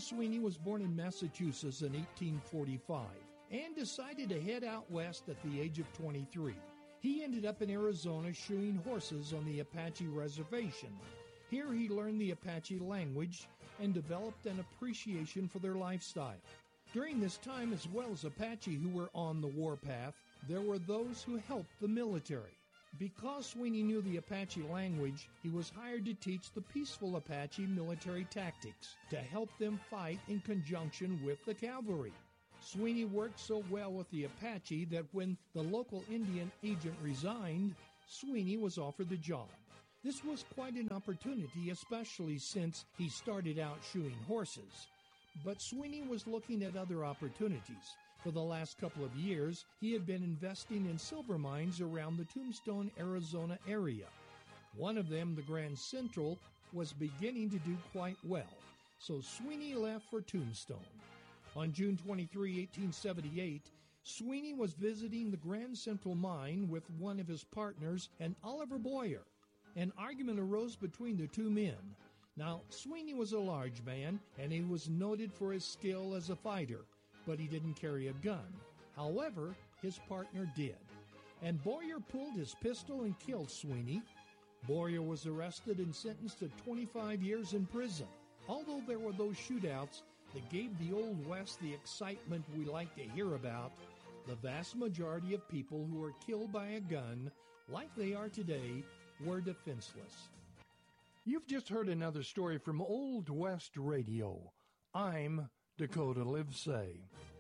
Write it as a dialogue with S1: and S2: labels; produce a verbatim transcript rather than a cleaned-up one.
S1: Sweeney was born in Massachusetts in eighteen forty-five and decided to head out west at the age of twenty-three. He ended up in Arizona shoeing horses on the Apache Reservation. Here he learned the Apache language and developed an appreciation for their lifestyle. During this time, as well as Apache who were on the warpath, there were those who helped the military. Because Sweeney knew the Apache language, he was hired to teach the peaceful Apache military tactics to help them fight in conjunction with the cavalry. Sweeney worked so well with the Apache that when the local Indian agent resigned, Sweeney was offered the job. This was quite an opportunity, especially since he started out shoeing horses. But Sweeney was looking at other opportunities. For the last couple of years, he had been investing in silver mines around the Tombstone, Arizona area. One of them, the Grand Central, was beginning to do quite well, so Sweeney left for Tombstone. On June twenty-third, eighteen seventy-eight, Sweeney was visiting the Grand Central mine with one of his partners, an Oliver Boyer. An argument arose between the two men. Now, Sweeney was a large man, and he was noted for his skill as a fighter, but he didn't carry a gun. However, his partner did. And Boyer pulled his pistol and killed Sweeney. Boyer was arrested and sentenced to twenty-five years in prison. Although there were those shootouts that gave the Old West the excitement we like to hear about, the vast majority of people who were killed by a gun, like they are today, were defenseless. You've just heard another story from Old West Radio. I'm Dakota Livesay.